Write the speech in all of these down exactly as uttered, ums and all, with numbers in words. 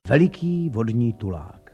Veliký vodní tulák.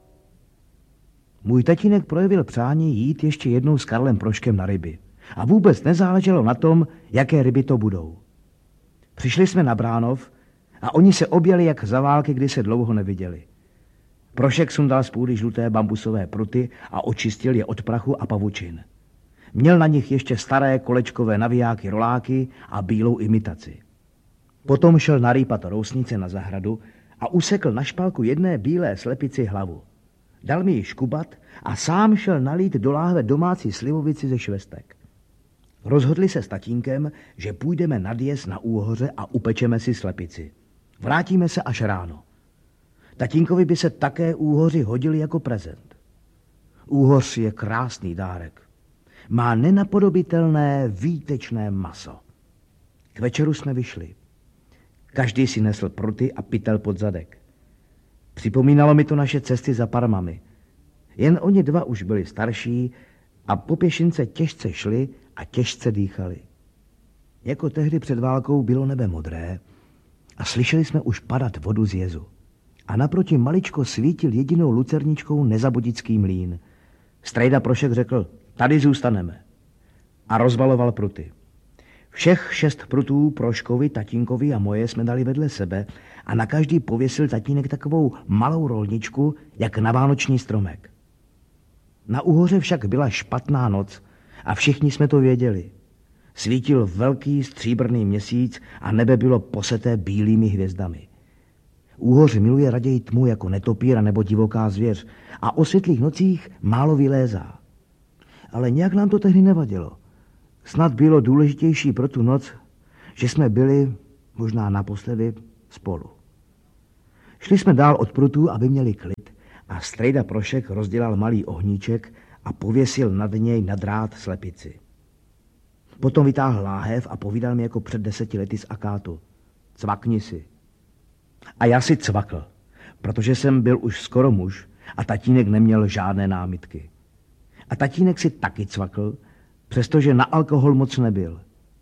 Můj tatínek projevil přání jít ještě jednou s Karlem Proškem na ryby. A vůbec nezáleželo na tom, jaké ryby to budou. Přišli jsme na Bránov a oni se objeli jak za války, kdy se dlouho neviděli. Prošek sundal z půdy žluté bambusové pruty a očistil je od prachu a pavučin. Měl na nich ještě staré kolečkové navijáky roláky a bílou imitaci. Potom šel narýpat rousnice na zahradu a usekl na špalku jedné bílé slepici hlavu. Dal mi ji škubat a sám šel nalít do láhve domácí slivovici ze švestek. Rozhodli se s tatínkem, že půjdeme nad jez na Úhoře a upečeme si slepici. Vrátíme se až ráno. Tatínkovi by se také Úhoři hodili jako prezent. Úhoř je krásný dárek. Má nenapodobitelné výtečné maso. K večeru jsme vyšli. Každý si nesl pruty a pytel pod zadek. Připomínalo mi to naše cesty za Parmami. Jen oni dva už byli starší a po pěšince těžce šli a těžce dýchali. Jako tehdy před válkou bylo nebe modré a slyšeli jsme už padat vodu z jezu. A naproti maličko svítil jedinou lucerničkou nezabodický mlýn. Strejda Prošek řekl, tady zůstaneme. A rozvaloval pruty. Všech šest prutů Proškovi, tatínkovi a moje jsme dali vedle sebe a na každý pověsil tatínek takovou malou rolničku, jak na vánoční stromek. Na Úhoře však byla špatná noc a všichni jsme to věděli. Svítil velký stříbrný měsíc a nebe bylo poseté bílými hvězdami. Úhoř miluje raději tmu jako netopíra nebo divoká zvěř a o světlých nocích málo vylézá. Ale nějak nám to tehdy nevadilo. Snad bylo důležitější pro tu noc, že jsme byli, možná naposledy, spolu. Šli jsme dál od prutů, aby měli klid a strejda Prošek rozdělal malý ohníček a pověsil nad něj na drát slepici. Potom vytáhl láhev a povídal mi jako před deseti lety z akátu. Cvakni si. A já si cvakl, protože jsem byl už skoro muž a tatínek neměl žádné námitky. A tatínek si taky cvakl, přestože na alkohol moc nebyl.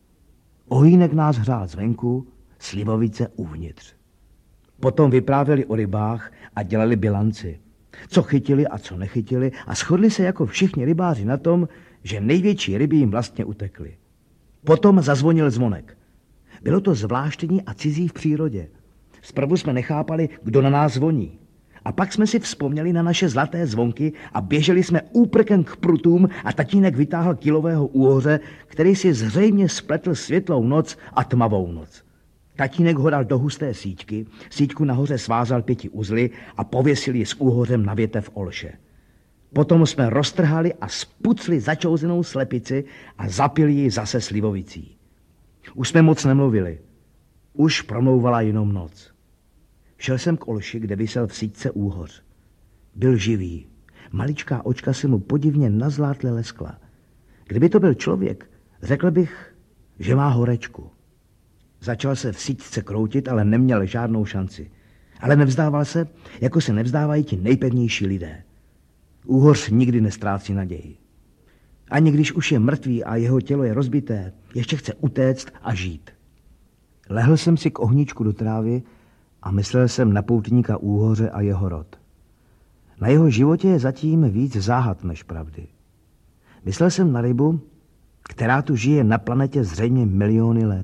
Ohýnek nás hřál zvenku, slivovice uvnitř. Potom vyprávěli o rybách a dělali bilanci. Co chytili a co nechytili a shodli se jako všichni rybáři na tom, že největší ryby jim vlastně utekly. Potom zazvonil zvonek. Bylo to zvláštní a cizí v přírodě. Zprvu jsme nechápali, kdo na nás zvoní. A pak jsme si vzpomněli na naše zlaté zvonky a běželi jsme úprkem k prutům a tatínek vytáhl kilového úhoře, který si zřejmě spletl světlou noc a tmavou noc. Tatínek ho dal do husté síťky, síťku nahoře svázal pěti uzly a pověsil ji s úhořem na větev olše. Potom jsme roztrhali a spucli začouzenou slepici a zapili ji zase slivovicí. Už jsme moc nemluvili. Už promlouvala jenom noc. Šel jsem k olši, kde visel v síťce úhoř. Byl živý. Maličká očka se mu podivně nazlátle leskla. Kdyby to byl člověk, řekl bych, že má horečku. Začal se v síťce kroutit, ale neměl žádnou šanci. Ale nevzdával se, jako se nevzdávají ti nejpevnější lidé. Úhoř nikdy nestrácí naději. Ani když už je mrtvý a jeho tělo je rozbité, ještě chce utéct a žít. Lehl jsem si k ohníčku do trávy a myslel jsem na poutníka Úhoře a jeho rod. Na jeho životě je zatím víc záhad než pravdy. Myslel jsem na rybu, která tu žije na planetě zřejmě miliony let.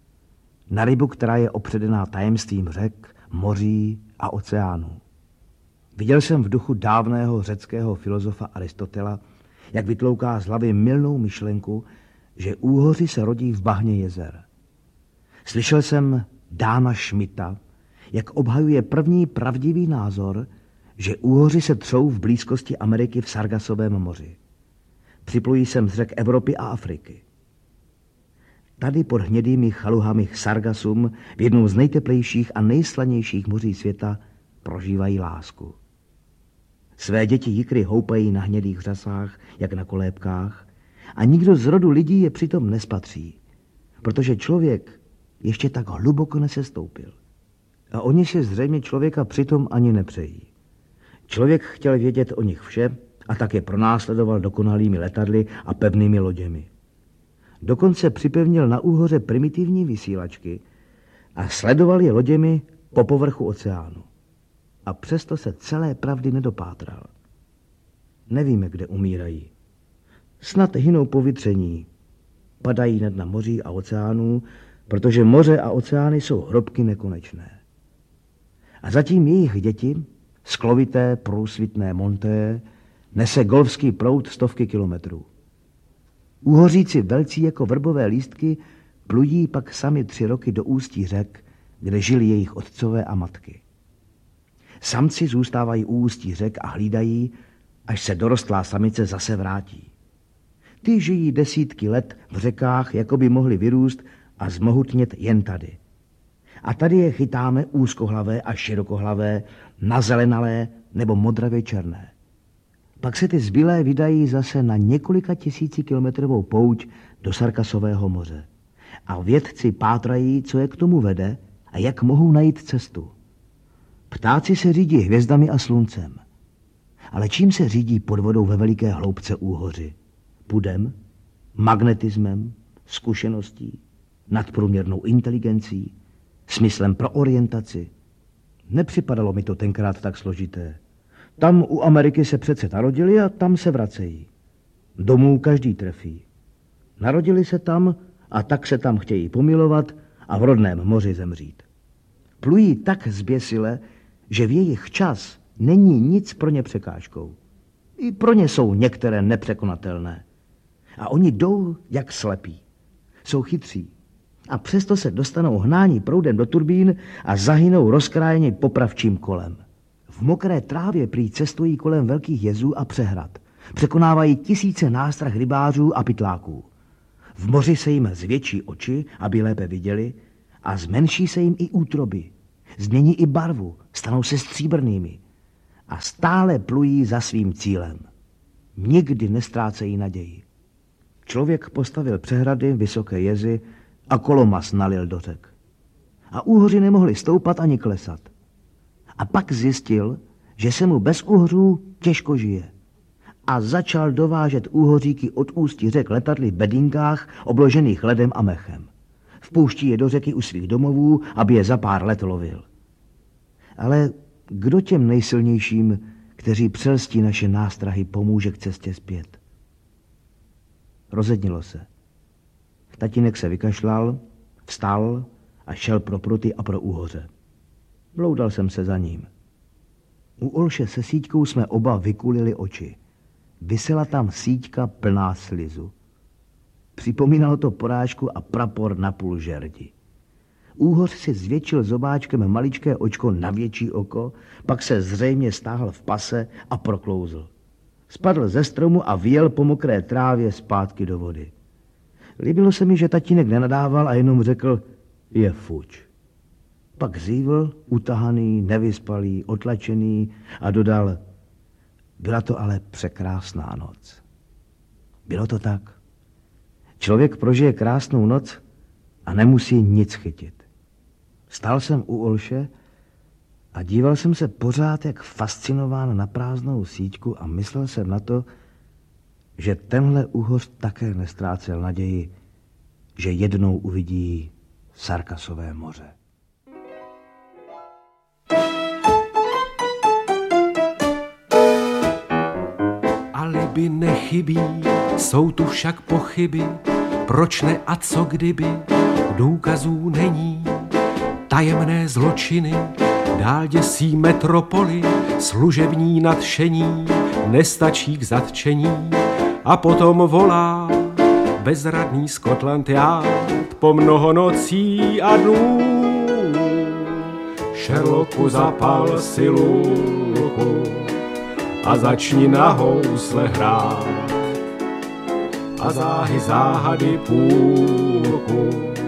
Na rybu, která je opředená tajemstvím řek, moří a oceánů. Viděl jsem v duchu dávného řeckého filozofa Aristotela, jak vytlouká z hlavy mylnou myšlenku, že úhoři se rodí v bahně jezer. Slyšel jsem Dána Schmidta, jak obhajuje první pravdivý názor, že úhoři se třou v blízkosti Ameriky v Sargasovém moři. Připlují sem z řek Evropy a Afriky. Tady pod hnědými chaluhami Sargasum v jednou z nejteplejších a nejslanějších moří světa prožívají lásku. Své děti jikry houpají na hnědých řasách, jak na kolébkách, a nikdo z rodu lidí je přitom nespatří, protože člověk ještě tak hluboko nesestoupil. A oni si zřejmě člověka přitom ani nepřejí. Člověk chtěl vědět o nich vše a tak je pronásledoval dokonalými letadly a pevnými loděmi. Dokonce připevnil na Úhoře primitivní vysílačky a sledoval je loděmi po povrchu oceánu. a přesto se celé pravdy nedopátral. Nevíme, kde umírají. Snad hynou po vytření. Padají na dna moří a oceánů, protože moře a oceány jsou hrobky nekonečné. A zatím jejich děti, sklovité, průsvitné Monté, nese golfský proud stovky kilometrů. Úhoříci velcí jako vrbové lístky plují pak sami tři roky do ústí řek, kde žili jejich otcové a matky. Samci zůstávají u ústí řek a hlídají, až se dorostlá samice zase vrátí. Ty žijí desítky let v řekách, jako by mohly vyrůst a zmohutnět jen tady. A tady je chytáme úzkohlavé a širokohlavé, nazelenalé nebo modravě černé. Pak se ty zbylé vydají zase na několika tisíci kilometrovou pouť do Sargasového moře. A vědci pátrají, co je k tomu vede a jak mohou najít cestu. Ptáci se řídí hvězdami a sluncem. Ale čím se řídí pod vodou ve veliké hloubce úhoři? Pudem, magnetismem, zkušeností, nadprůměrnou inteligencí, smyslem pro orientaci. Nepřipadalo mi to tenkrát tak složité. Tam u Ameriky se přece narodili a tam se vracejí. Domů každý trefí. Narodili se tam a tak se tam chtějí pomilovat a v rodném moři zemřít. Plují tak zběsile, že v jejich čas není nic pro ně překážkou. I pro ně jsou některé nepřekonatelné. A oni jdou jak slepí. Jsou chytří. A přesto se dostanou hnání proudem do turbín a zahynou rozkrájeni popravčím kolem. V mokré trávě prý cestují kolem velkých jezů a přehrad. Překonávají tisíce nástrah rybářů a pytláků. V moři se jim zvětší oči, aby lépe viděli, a zmenší se jim i útroby. Změní i barvu, stanou se stříbrnými. A stále plují za svým cílem. Nikdy nestrácejí naději. Člověk postavil přehrady, vysoké jezy a kolomas nalil do řek. A úhoři nemohli stoupat ani klesat. A pak zjistil, že se mu bez úhořů těžko žije. A začal dovážet úhoříky od ústí řek letadly v bedinkách obložených ledem a mechem. Vpouští je do řeky u svých domovů, aby je za pár let lovil. Ale kdo těm nejsilnějším, kteří přelstí naše nástrahy, pomůže k cestě zpět? Rozednilo se. Tatínek se vykašlal, vstal a šel pro pruty a pro úhoře. Bloudal jsem se za ním. U Olše se síťkou jsme oba vykulili oči. Visela tam síťka plná slizu. Připomínalo to porážku a prapor na půl žerdi. Úhoř si zvětšil zobáčkem maličké očko na větší oko, pak se zřejmě stáhl v pase a proklouzl. Spadl ze stromu a vyjel po mokré trávě zpátky do vody. Líbilo se mi, že tatínek nenadával a jenom řekl, je fuč. Pak zívl, utahaný, nevyspalý, otlačený a dodal, byla to ale překrásná noc. Bylo to tak. Člověk prožije krásnou noc a nemusí nic chytit. Stál jsem u Olše a díval jsem se pořád jak fascinován na prázdnou síťku a myslel jsem na to, že tenhle úhoř také nestrácel naději, že jednou uvidí Sargasové moře. Alibi nechybí, jsou tu však pochyby, proč ne a co kdyby, důkazů není. Tajemné zločiny dál děsí metropoli, služební nadšení nestačí k zatčení. A potom volá bezradný Scotland Yard po mnoho nocí a dnů. Sherlocku, zapal si lůku a začni na housle hrát a záhy záhady půlku